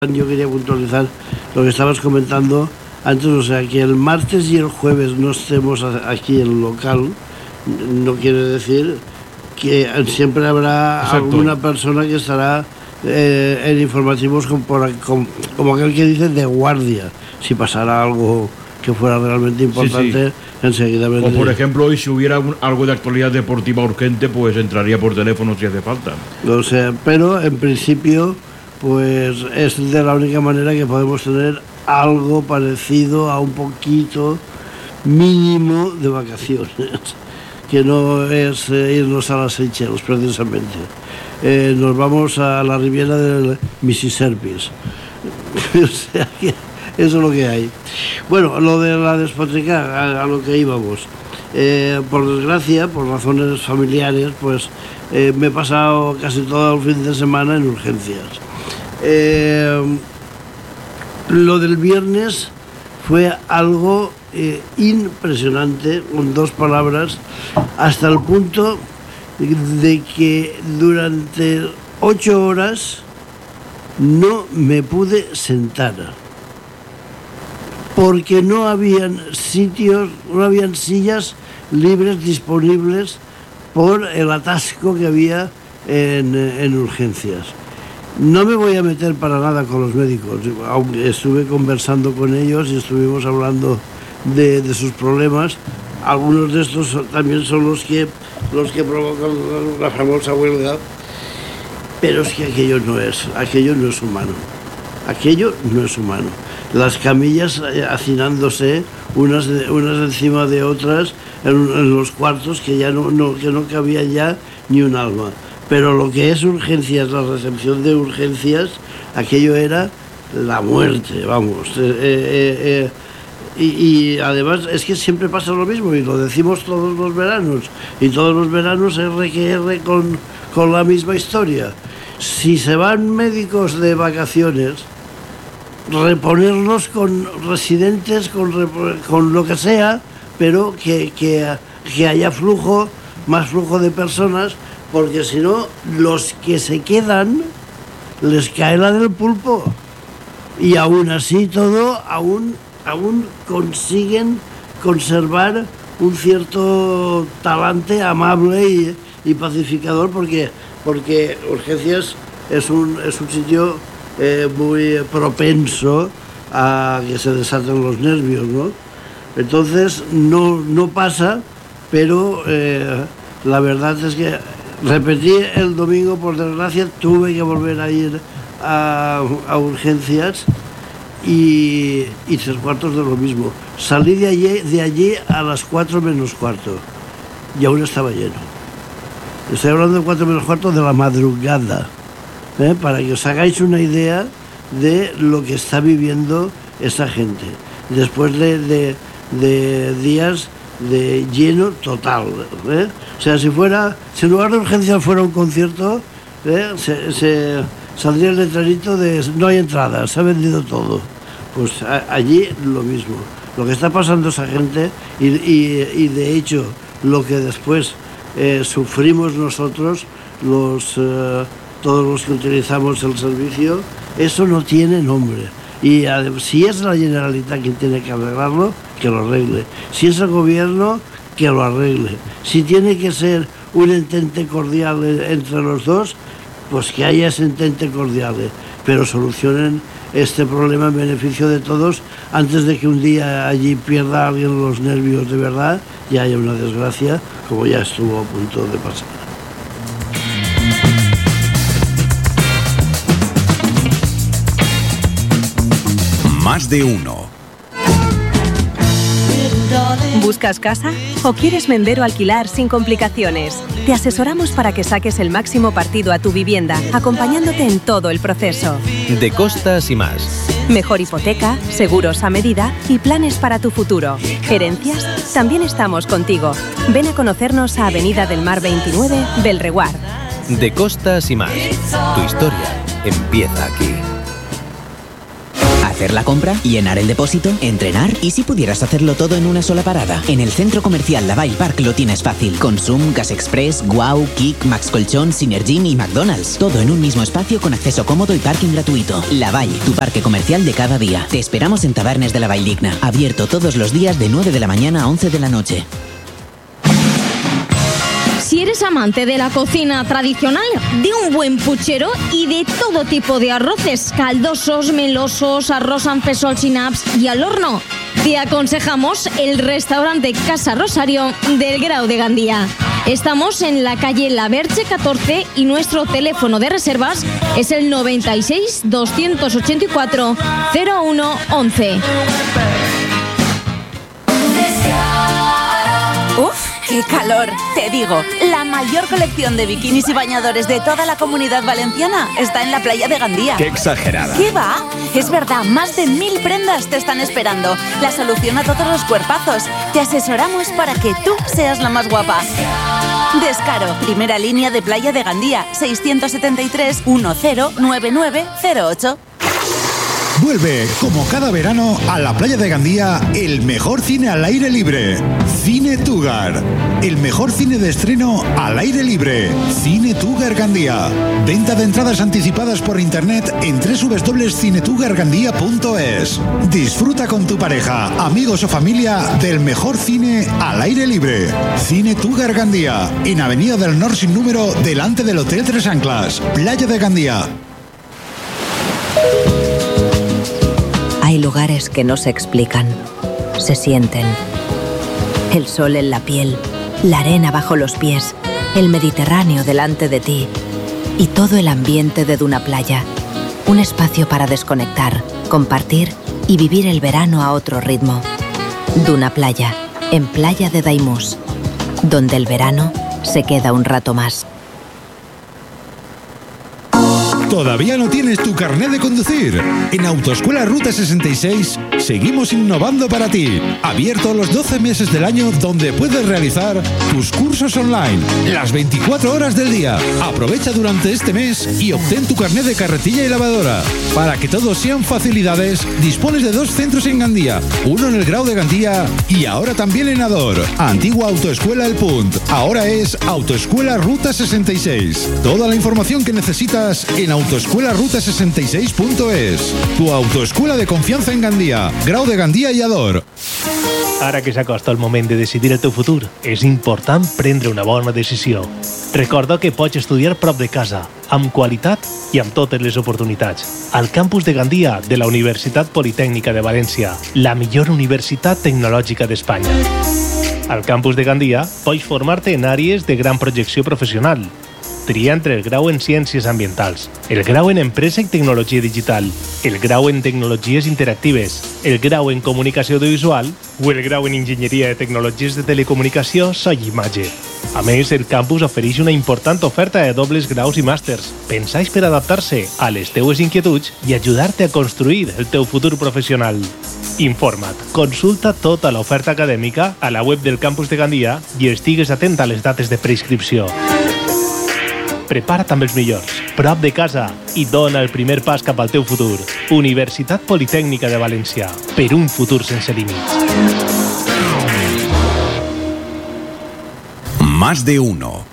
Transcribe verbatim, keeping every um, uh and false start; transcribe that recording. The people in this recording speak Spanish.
Yo quería puntualizar lo que estabas comentando antes, o sea, que el martes y el jueves no estemos aquí en el local, no quiere decir que siempre habrá Exacto. alguna persona que estará eh, en informativos como, por, como, como aquel que dice de guardia, si pasara algo que fuera realmente importante, sí, sí. enseguida vendría. O por ejemplo, hoy si hubiera un, algo de actualidad deportiva urgente, pues entraría por teléfono si hace falta. O sea, pero en principio pues es de la única manera que podemos tener algo parecido a un poquito mínimo de vacaciones, que no es eh, irnos a las Seychelles precisamente. Eh, nos vamos a la Riviera del Mississippi. O sea que eso es lo que hay. Bueno, lo de la despotrica, a, a lo que íbamos. Eh, por desgracia, por razones familiares, pues eh, me he pasado casi todo el fin de semana en urgencias. Eh, lo del viernes fue algo eh, impresionante, con dos palabras, hasta el punto de que durante ocho horas no me pude sentar, porque no habían sitios, no habían sillas libres disponibles por el atasco que había en, en urgencias. No me voy a meter para nada con los médicos, aunque estuve conversando con ellos y estuvimos hablando de, de sus problemas. Algunos de estos son, también son los que, los que provocan la famosa huelga, pero es que aquello no es, aquello no es humano, aquello no es humano. Las camillas hacinándose unas, de, unas encima de otras en, en los cuartos que ya no, no, que no cabía ya ni un alma. Pero lo que es urgencias, la recepción de urgencias, aquello era la muerte, vamos. Eh, eh, eh, y, y además es que siempre pasa lo mismo, y lo decimos todos los veranos, y todos los veranos R que R con, con la misma historia. Si se van médicos de vacaciones, reponerlos con residentes, con, con lo que sea, pero que, que, que haya flujo, más flujo de personas, porque si no, los que se quedan les cae la del pulpo. Y aún así todo, aún, aún consiguen conservar un cierto talante amable y, y pacificador, porque, porque urgencias es un, es un sitio eh, muy propenso a que se desaten los nervios, ¿no? Entonces no, no pasa, pero eh, la verdad es que repetí el domingo, por desgracia, tuve que volver a ir a, a urgencias y, y tres cuartos de lo mismo. Salí de allí, de allí a las cuatro menos cuarto y aún estaba lleno. Estoy hablando de cuatro menos cuarto de la madrugada, ¿eh? Para que os hagáis una idea de lo que está viviendo esa gente después de, de, de días de lleno total, ¿eh? O sea, si fuera, si en lugar de urgencias fuera un concierto, ¿eh? se, se saldría el letrerito de no hay entradas, se ha vendido todo. Pues a, allí lo mismo. Lo que está pasando esa gente y, y, y de hecho lo que después eh, sufrimos nosotros, los eh, todos los que utilizamos el servicio, eso no tiene nombre. Y si es la Generalitat quien tiene que arreglarlo, que lo arregle. Si es el gobierno, que lo arregle. Si tiene que ser un entente cordial entre los dos, pues que haya ese entente cordial. Pero solucionen este problema en beneficio de todos antes de que un día allí pierda alguien los nervios de verdad y haya una desgracia, como ya estuvo a punto de pasar. Más de uno. ¿Buscas casa? ¿O quieres vender o alquilar sin complicaciones? Te asesoramos para que saques el máximo partido a tu vivienda, acompañándote en todo el proceso. De Costas y más. Mejor hipoteca, seguros a medida y planes para tu futuro. ¿Herencias? También estamos contigo. Ven a conocernos a Avenida del Mar veintinueve, Belreguard. De Costas y más. Tu historia empieza aquí. hacer la compra, llenar el depósito, entrenar y si pudieras hacerlo todo en una sola parada. En el centro comercial Lavalle Park lo tienes fácil. Consum, Gas Express, Wow, Kik, Max Colchón, Synergym y McDonald's. Todo en un mismo espacio con acceso cómodo y parking gratuito. Lavalle, tu parque comercial de cada día. Te esperamos en Tabernes de la Valldigna. Abierto todos los días de nueve de la mañana a once de la noche. Si eres amante de la cocina tradicional, de un buen puchero y de todo tipo de arroces, caldosos, melosos, arroz amb fesols y naps y al horno, te aconsejamos el restaurante Casa Rosario del Grau de Gandía. Estamos en la calle La Verge catorce y nuestro teléfono de reservas es el noventa y seis, doscientos ochenta y cuatro, cero uno once. ¡Uf! ¡Qué calor! Te digo, la mayor colección de bikinis y bañadores de toda la Comunidad Valenciana está en la playa de Gandía. ¡Qué exagerada! ¿Qué va? Es verdad, más de mil prendas te están esperando. La solución a todos los cuerpazos. Te asesoramos para que tú seas la más guapa. Descaro, primera línea de playa de Gandía, seiscientos setenta y tres, diez, noventa y nueve cero ocho. Vuelve, como cada verano, a la playa de Gandía, el mejor cine al aire libre. Cine Tugar. El mejor cine de estreno al aire libre. Cine Tugar Gandía. Venta de entradas anticipadas por internet en doble u doble u doble u punto cine tugar gandía punto es. Disfruta con tu pareja, amigos o familia del mejor cine al aire libre. Cine Tugar Gandía. En Avenida del Nord sin número, delante del Hotel Tres Anclas. Playa de Gandía. Hay lugares que no se explican, se sienten. El sol en la piel, la arena bajo los pies, el Mediterráneo delante de ti y todo el ambiente de Duna Playa. Un espacio para desconectar, compartir y vivir el verano a otro ritmo. Duna Playa, en Playa de Daimús, donde el verano se queda un rato más. ¿Todavía no tienes tu carnet de conducir? En Autoescuela Ruta sesenta y seis seguimos innovando para ti. Abierto los doce meses del año donde puedes realizar tus cursos online las veinticuatro horas del día. Aprovecha durante este mes y obtén tu carnet de carretilla y lavadora. Para que todos sean facilidades, dispones de dos centros en Gandía, uno en el Grau de Gandía y ahora también en Ador. Antigua Autoescuela El Punt, ahora es Autoescuela Ruta sesenta y seis. Toda la información que necesitas en autoescuela ruta sesenta y seis punto es. Tu autoescuela de confiança en Gandía, Grau de Gandía i Ador. Ara que s'acosta el moment de decidir el teu futur, és important prendre una bona decisió. Recorda que pots estudiar prop de casa, amb qualitat i amb totes les oportunitats. Al campus de Gandía de la Universitat Politècnica de València, la millor universitat tecnològica d'Espanya. Al campus de Gandía pots formar-te en àrees de gran projecció professional. Tria entre el grau en Ciències Ambientals, el grau en Empresa i Tecnologia Digital, el grau en Tecnologies Interactives, el grau en Comunicació Audiovisual o el grau en Enginyeria de Tecnologies de Telecomunicació so i Imatge. A més, el campus ofereix una important oferta de dobles graus i màsters, pensats per adaptar-se a les teues inquietuds i ajudar-te a construir el teu futur professional. Informa't, consulta tota l'oferta acadèmica a la web del campus de Gandía i estigues atent a les dates de preinscripció. Prepara't amb els millors, prop de casa i dona el primer pas cap al teu futur. Universitat Politècnica de València, per un futur sense límits. Más de uno.